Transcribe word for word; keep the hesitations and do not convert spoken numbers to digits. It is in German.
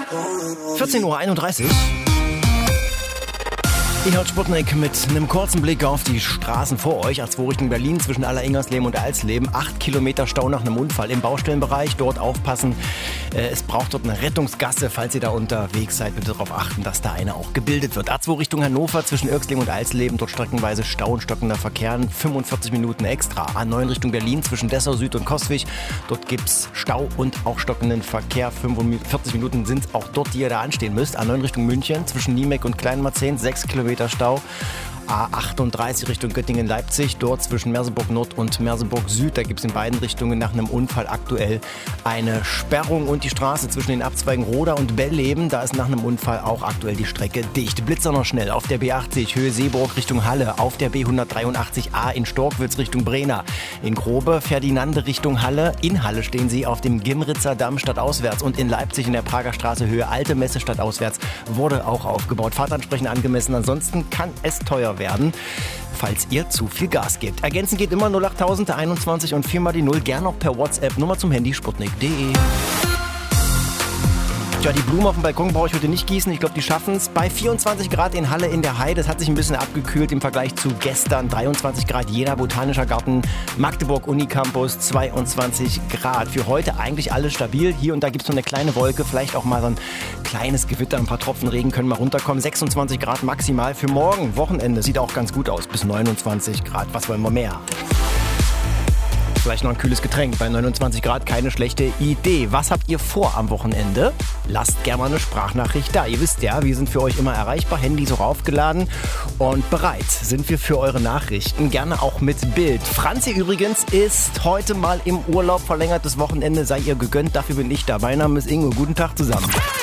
vierzehn Uhr einunddreißig. Ihr hört Sputnik mit einem kurzen Blick auf die Straßen vor euch. A zwei Richtung Berlin zwischen Aller-Ingersleben und Alsleben. Acht Kilometer Stau nach einem Unfall im Baustellenbereich. Dort aufpassen. Es braucht dort eine Rettungsgasse. Falls ihr da unterwegs seid, bitte darauf achten, dass da eine auch gebildet wird. A zwei Richtung Hannover zwischen Irxleben und Alsleben. Dort streckenweise Stau und stockender Verkehr. fünfundvierzig Minuten extra. A neun Richtung Berlin zwischen Dessau Süd und Coswig. Dort gibt's Stau und auch stockenden Verkehr. fünfundvierzig Minuten sind auch dort, die ihr da anstehen müsst. A neun Richtung München zwischen Niemek und Kleinmarzehn. sechs Kilometer Stau. A achtunddreißig Richtung Göttingen-Leipzig, dort zwischen Merseburg Nord und Merseburg Süd. Da gibt es in beiden Richtungen nach einem Unfall aktuell eine Sperrung. Und die Straße zwischen den Abzweigen Roda und Bellleben, da ist nach einem Unfall auch aktuell die Strecke dicht. Blitzer noch schnell auf der B achtzig Höhe Seeburg Richtung Halle, auf der B hundertdreiundachtzig A in Storkwitz Richtung Brena. In Grobe Ferdinande Richtung Halle. In Halle stehen sie auf dem Gimritzer Damm stadtauswärts. Und in Leipzig in der Prager Straße Höhe Alte Messe stadtauswärts wurde auch aufgebaut. Fahrt entsprechend angemessen, ansonsten kann es teuer werden, falls ihr zu viel Gas gebt. Ergänzen geht immer null achttausend einundzwanzig und viermal die null, gern auch per WhatsApp, Nummer zum Handy sputnik punkt de. Tja, die Blumen auf dem Balkon brauche ich heute nicht gießen. Ich glaube, die schaffen es. Bei vierundzwanzig Grad in Halle in der Heide. Das hat sich ein bisschen abgekühlt im Vergleich zu gestern. dreiundzwanzig Grad Jena Botanischer Garten, Magdeburg Unicampus, zweiundzwanzig Grad. Für heute eigentlich alles stabil. Hier und da gibt es so eine kleine Wolke. Vielleicht auch mal so ein kleines Gewitter. Ein paar Tropfen Regen können mal runterkommen. sechsundzwanzig Grad maximal für morgen. Wochenende sieht auch ganz gut aus. Bis neunundzwanzig Grad. Was wollen wir mehr? Vielleicht noch ein kühles Getränk. Bei neunundzwanzig Grad keine schlechte Idee. Was habt ihr vor am Wochenende? Lasst gerne mal eine Sprachnachricht da. Ihr wisst ja, wir sind für euch immer erreichbar. Handys auch aufgeladen. Und bereit sind wir für eure Nachrichten. Gerne auch mit Bild. Franzi übrigens ist heute mal im Urlaub. Verlängertes Wochenende sei ihr gegönnt. Dafür bin ich da. Mein Name ist Ingo. Guten Tag zusammen.